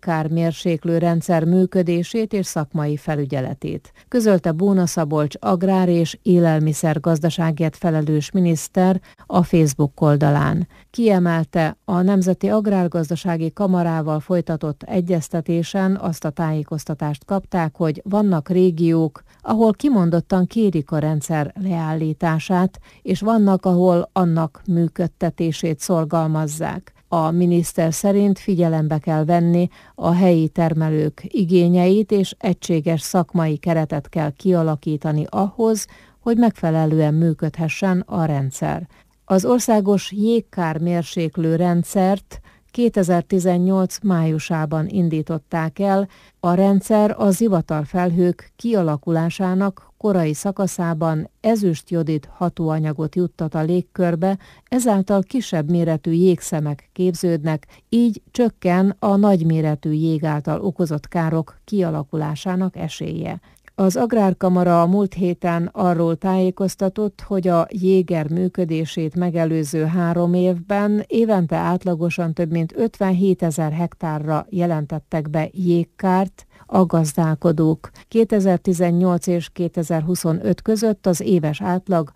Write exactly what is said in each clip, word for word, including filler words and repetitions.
jégkármérséklő rendszer működését és szakmai felügyeletét, közölte Bóna Szabolcs agrár- és élelmiszergazdaságért felelős miniszter a Facebook oldalán. Kiemelte, a Nemzeti Agrárgazdasági Kamarával folytatott egyeztetésen azt a tájékoztatást kapták, hogy vannak régiók, ahol kimondottan kérik a rendszer leállítását, és vannak, ahol annak működtetését szorgalmazzák. A miniszter szerint figyelembe kell venni a helyi termelők igényeit, és egységes szakmai keretet kell kialakítani ahhoz, hogy megfelelően működhessen a rendszer. Az országos jégkármérséklő rendszert kétezer-tizennyolc májusában indították el. A rendszer a zivatarfelhők kialakulásának korai szakaszában ezüstjodid hatóanyagot juttat a légkörbe, ezáltal kisebb méretű jégszemek képződnek, így csökken a nagyméretű jég által okozott károk kialakulásának esélye. Az Agrárkamara a múlt héten arról tájékoztatott, hogy a jéger működését megelőző három évben évente átlagosan több mint ötvenhétezer hektárra jelentettek be jégkárt a gazdálkodók. kétezer-tizennyolc és kétezer-huszonöt között az éves átlag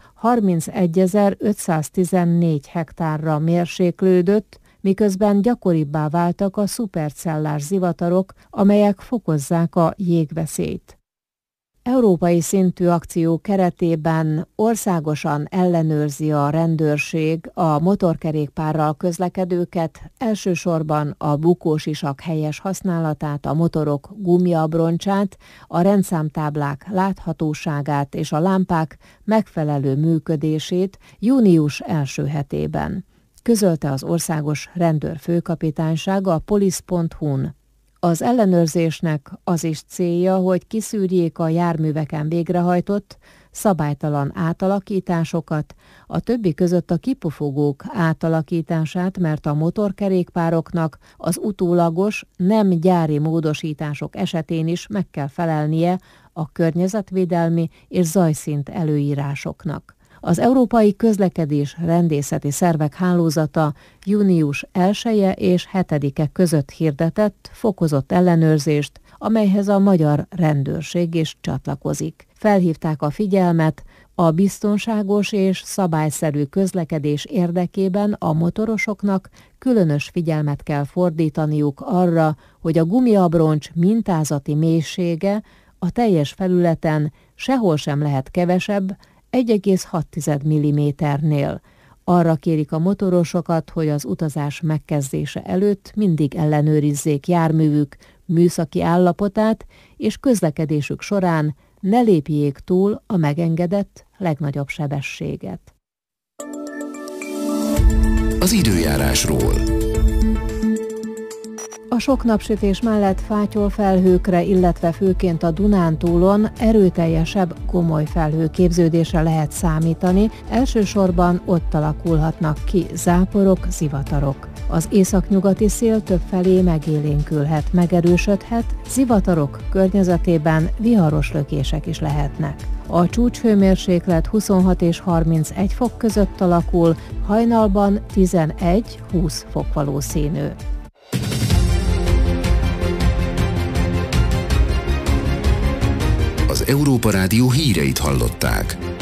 harmincegyezer-ötszáztizennégy hektárra mérséklődött, miközben gyakoribbá váltak a szupercellás zivatarok, amelyek fokozzák a jégveszélyt. Európai szintű akció keretében országosan ellenőrzi a rendőrség a motorkerékpárral közlekedőket, elsősorban a bukósisak helyes használatát, a motorok gumiabroncsát, a rendszámtáblák láthatóságát és a lámpák megfelelő működését június első hetében, közölte az országos rendőrfőkapitánysága a polisz pont hu-n. Az ellenőrzésnek az is célja, hogy kiszűrjék a járműveken végrehajtott szabálytalan átalakításokat, a többi között a kipufogók átalakítását, mert a motorkerékpároknak az utólagos, nem gyári módosítások esetén is meg kell felelnie a környezetvédelmi és zajszint előírásoknak. Az Európai Közlekedés Rendészeti Szervek Hálózata június elseje és hetedike között hirdetett fokozott ellenőrzést, amelyhez a magyar rendőrség is csatlakozik. Felhívták a figyelmet, a biztonságos és szabályszerű közlekedés érdekében a motorosoknak különös figyelmet kell fordítaniuk arra, hogy a gumiabroncs mintázati mélysége a teljes felületen sehol sem lehet kevesebb, egy egész hat milliméternél. Arra kérik a motorosokat, hogy az utazás megkezdése előtt mindig ellenőrizzék járművük műszaki állapotát, és közlekedésük során ne lépjék túl a megengedett legnagyobb sebességet. Az időjárásról. A sok napsütés mellett fátyol felhőkre, illetve főként a Dunántúlon erőteljesebb gomoly felhőképződésre lehet számítani, elsősorban ott alakulhatnak ki záporok, zivatarok. Az északnyugati szél többfelé megélénkülhet, megerősödhet, zivatarok környezetében viharos lökések is lehetnek. A csúcshőmérséklet huszonhat és harmincegy fok között alakul, hajnalban tizenegy-húsz fok valószínű. Az Európa Rádió híreit hallották.